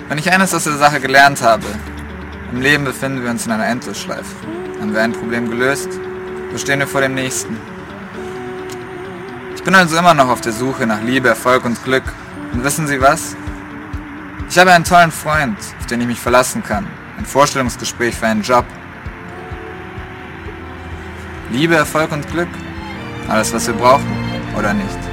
Wenn ich eines aus der Sache gelernt habe, im Leben befinden wir uns in einer Endlosschleife. Haben wir ein Problem gelöst, so stehen wir vor dem nächsten. Ich bin also immer noch auf der Suche nach Liebe, Erfolg und Glück. Und wissen Sie was? Ich habe einen tollen Freund, auf den ich mich verlassen kann. Ein Vorstellungsgespräch für einen Job. Liebe, Erfolg und Glück? Alles, was wir brauchen, oder nicht?